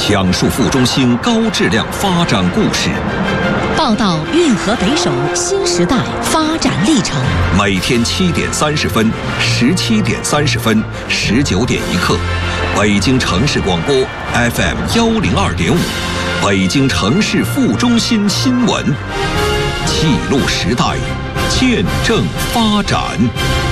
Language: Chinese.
讲述副中心高质量发展故事， 报道运河北省新时代发展历程。 每天7点30分、17点30分、19点1刻，北京城市广播 FM 102.5，北京城市副中心新闻，记录时代，见证发展。